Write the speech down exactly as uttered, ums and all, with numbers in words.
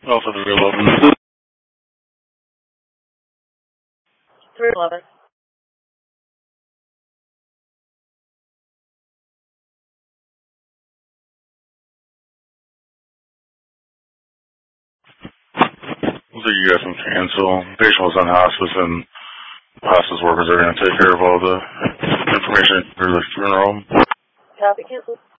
Also three eleven. three eleven. So you guys can cancel. The patient was on hospice, and the hospice workers are going to take care of all the information for the funeral. Copy, cancel.